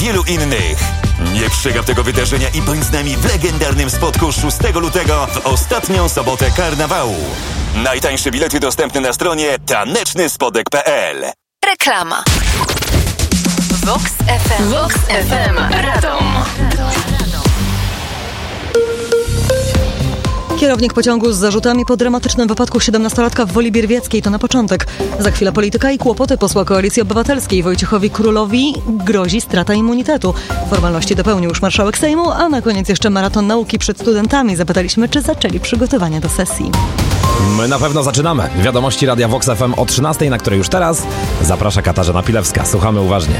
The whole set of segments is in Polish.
wielu innych. Nie przegap tego wydarzenia i bądź z nami w legendarnym spotku 6 lutego w ostatnią sobotę karnawału. Najtańsze bilety dostępne na stronie tanecznyspodek.pl. Reklama. Vox FM. Vox FM. Radom. Kierownik pociągu z zarzutami po dramatycznym wypadku 17-latka w Woli Bierwieckiej to na początek. Za chwilę polityka i kłopoty posła Koalicji Obywatelskiej Wojciechowi Królowi grozi strata immunitetu. Formalności dopełnił już marszałek Sejmu, a na koniec jeszcze maraton nauki przed studentami. Zapytaliśmy, czy zaczęli przygotowania do sesji. My na pewno zaczynamy. Wiadomości Radia Vox FM o 13:00, na które już teraz zaprasza Katarzyna Pilewska. Słuchamy uważnie.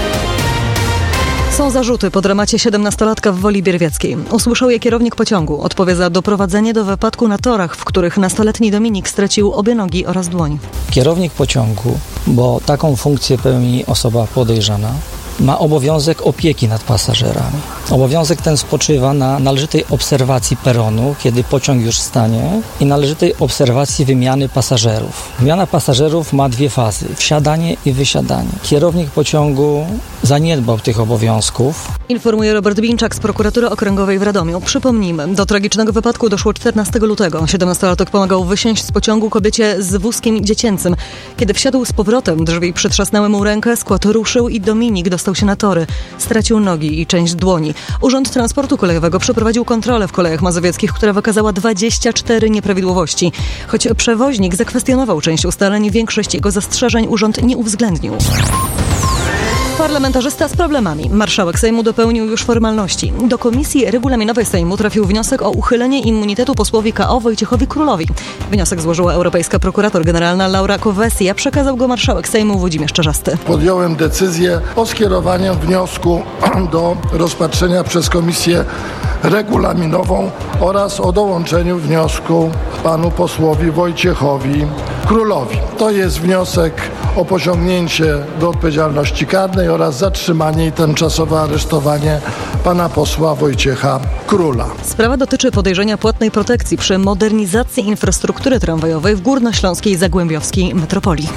Są zarzuty po dramacie 17-latka w Woli Bierwieckiej. Usłyszał je kierownik pociągu. Odpowie za doprowadzenie do wypadku na torach, w których nastoletni Dominik stracił obie nogi oraz dłoń. Kierownik pociągu, bo taką funkcję pełni osoba podejrzana, ma obowiązek opieki nad pasażerami. Obowiązek ten spoczywa na należytej obserwacji peronu, kiedy pociąg już stanie, i należytej obserwacji wymiany pasażerów. Wymiana pasażerów ma dwie fazy: wsiadanie i wysiadanie. Kierownik pociągu zaniedbał tych obowiązków. Informuje Robert Binczak z prokuratury okręgowej w Radomiu. Przypomnijmy, do tragicznego wypadku doszło 14 lutego. 17-latek pomagał wysiąść z pociągu kobiecie z wózkiem dziecięcym. Kiedy wsiadł z powrotem, drzwi przytrzasnęły mu rękę, skład ruszył i Dominik dostał się na tory. Stracił nogi i część dłoni. Urząd Transportu Kolejowego przeprowadził kontrolę w Kolejach Mazowieckich, która wykazała 24 nieprawidłowości. Choć przewoźnik zakwestionował część ustaleń, większość jego zastrzeżeń urząd nie uwzględnił. Parlamentarzysta z problemami. Marszałek Sejmu dopełnił już formalności. Do Komisji Regulaminowej Sejmu trafił wniosek o uchylenie immunitetu posłowi KO Wojciechowi Królowi. Wniosek złożyła europejska prokurator generalna Laura Kövesi, a przekazał go marszałek Sejmu Włodzimierz Czarzasty. Podjąłem decyzję o skierowaniu wniosku do rozpatrzenia przez Komisję Regulaminową oraz o dołączeniu wniosku panu posłowi Wojciechowi Królowi. To jest wniosek o pociągnięcie do odpowiedzialności karnej oraz zatrzymanie i tymczasowe aresztowanie pana posła Wojciecha Króla. Sprawa dotyczy podejrzenia płatnej protekcji przy modernizacji infrastruktury tramwajowej w górnośląskiej i zagłębiowskiej metropolii.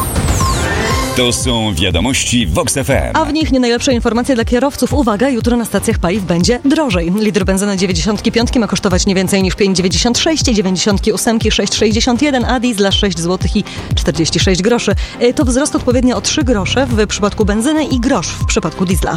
To są wiadomości Vox FM. A w nich nie najlepsze informacje dla kierowców. Uwaga, jutro na stacjach paliw będzie drożej. Litr benzyny 95 ma kosztować nie więcej niż 5,96, 98 6,61, a diesla 6 zł i 46 groszy. To wzrost odpowiednio o 3 grosze w przypadku benzyny i grosz w przypadku diesla.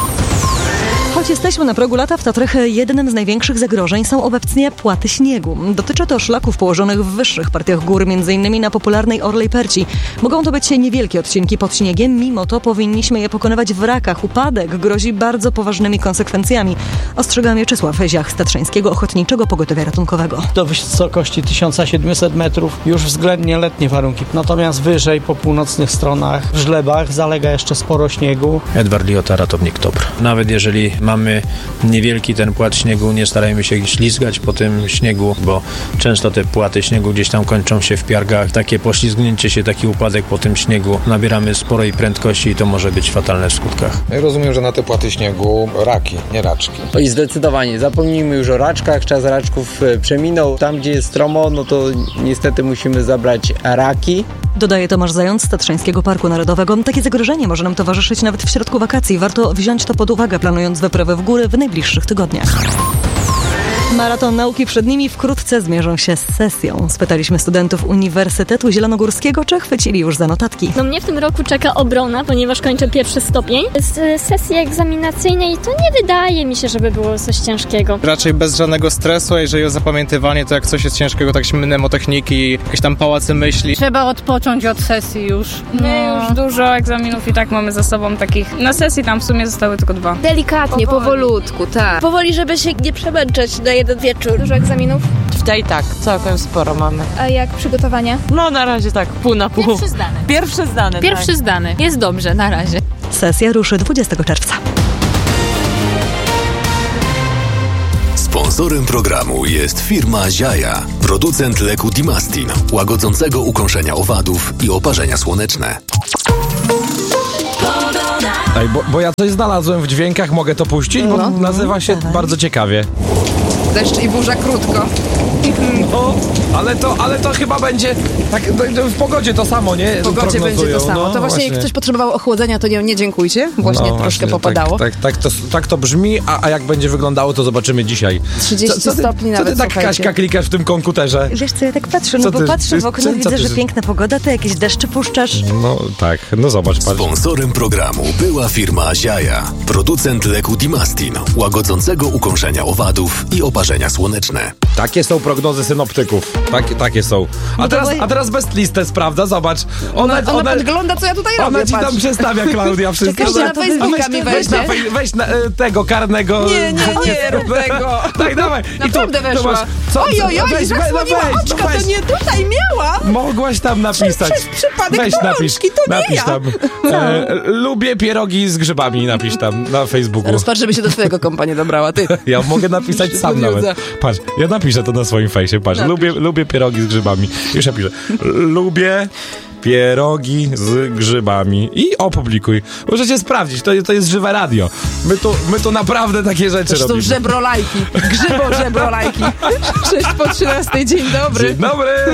Choć jesteśmy na progu lata, w Tatrach jednym z największych zagrożeń są obecnie płaty śniegu. Dotyczy to szlaków położonych w wyższych partiach gór, m.in. na popularnej Orlej Perci. Mogą to być niewielkie odcinki pod śniegiem, mimo to powinniśmy je pokonywać w rakach. Upadek grozi bardzo poważnymi konsekwencjami. Ostrzega Mieczysław Ziach z Tatrzańskiego Ochotniczego Pogotowia Ratunkowego. Do wysokości 1700 metrów już względnie letnie warunki. Natomiast wyżej po północnych stronach, w Żlebach, zalega jeszcze sporo śniegu. Edward Liota, ratownik TOPR. Nawet jeżeli mamy niewielki ten płat śniegu, nie starajmy się ślizgać po tym śniegu, bo często te płaty śniegu gdzieś tam kończą się w piargach. Takie poślizgnięcie się, taki upadek po tym śniegu, nabieramy sporej prędkości i to może być fatalne w skutkach. Ja rozumiem, że na te płaty śniegu raki, nie raczki. I zdecydowanie, zapomnijmy już o raczkach, czas raczków przeminął. Tam, gdzie jest stromo, no to niestety musimy zabrać raki. Dodaje Tomasz Zając z Tatrzańskiego Parku Narodowego. Takie zagrożenie może nam towarzyszyć nawet w środku wakacji. Warto wziąć to pod uwagę, planując wyprawę w góry w najbliższych tygodniach. Maraton nauki przed nimi, wkrótce zmierzą się z sesją. Spytaliśmy studentów Uniwersytetu Zielonogórskiego, czy chwycili już za notatki. No mnie w tym roku czeka obrona, ponieważ kończę pierwszy stopień. Z sesji egzaminacyjnej to nie wydaje mi się, żeby było coś ciężkiego. Raczej bez żadnego stresu, a jeżeli o zapamiętywanie, to jak coś jest ciężkiego, tak się mnemotechniki, jakieś tam pałace myśli. Trzeba odpocząć od sesji już. My już dużo egzaminów i tak mamy za sobą takich. Na sesji tam w sumie zostały tylko 2. Delikatnie, powolutku, tak. Powoli, żeby się nie przemęczać na jeden wieczór. Dużo egzaminów? Tutaj tak, całkiem sporo mamy. A jak przygotowania? No na razie tak, pół na pół. Pierwszy zdany. Jest dobrze, na razie. Sesja ruszy 20 czerwca. Sponsorem programu jest firma Ziaja, producent leku Dimastin, łagodzącego ukąszenia owadów i oparzenia słoneczne. Bo ja coś znalazłem w dźwiękach, mogę to puścić, bo nazywa się bardzo ciekawie. Deszcz i burza krótko. No, ale to chyba będzie tak w pogodzie to samo, nie? W pogodzie będzie to samo. No, to właśnie jak ktoś potrzebował ochłodzenia, to nie dziękujcie. Właśnie troszkę popadało. Tak to brzmi, a jak będzie wyglądało, to zobaczymy dzisiaj. 30 stopni nawet, co ty tak, Kaśka, klikasz w tym komputerze? Wiesz co, ja tak patrzę, bo patrzę w okno, widzę, że piękna pogoda, to jakieś deszcze puszczasz. No tak, no zobacz, patrz. Sponsorem programu była firma Ziaja, producent leku Dimastin, łagodzącego ukąszenia owadów i oparzenia słoneczne. Takie są prognozy synoptyków. Takie są. A teraz Bestlistę sprawdza, zobacz. Ona podgląda, co ja tutaj robię. Ona ci tam przedstawia, Klaudia, wszystko. Czekaj, na Facebooka mi weźmie. Weź tego karnego. Nie rób tego. Tak, dawaj. Naprawdę weszła. Oj, zasłoniła oczka, to nie tutaj miała. Mogłaś tam napisać. Przez przypadek weź napisz tam. Lubię pierogi z grzybami, napisz tam na Facebooku. Zaraz patrz, żeby się do twojego kompa nie dobrała, ty. Ja mogę napisać sam nawet. Patrz, ja napiszę to na swoim fejsie, patrz. Lubię pierogi z grzybami. Już ja piszę. Lubię pierogi z grzybami i opublikuj. Możecie sprawdzić, to jest żywe radio. My tu naprawdę takie rzeczy robimy. To są żebrolajki, grzybo-żebrolajki. 6 po 13, dzień dobry. Dzień dobry.